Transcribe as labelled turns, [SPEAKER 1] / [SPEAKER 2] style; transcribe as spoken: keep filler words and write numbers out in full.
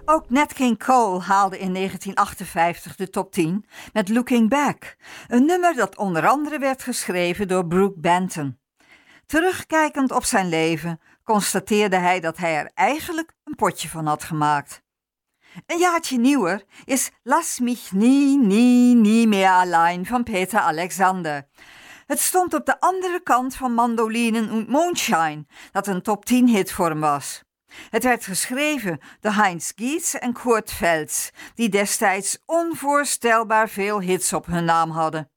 [SPEAKER 1] Ook Nat King Cole haalde in negentien achtenvijftig de top tien met Looking Back, een nummer dat onder andere werd geschreven door Brook Benton. Terugkijkend op zijn leven constateerde hij dat hij er eigenlijk een potje van had gemaakt. Een jaartje nieuwer is Lass mich nie, nie, nie mehr allein van Peter Alexander. Het stond op de andere kant van Mandolinen und Mondschein, dat een top tien hit voor hem was. Het werd geschreven door Heinz Gietz en Kurt Feltz, die destijds onvoorstelbaar veel hits op hun naam hadden.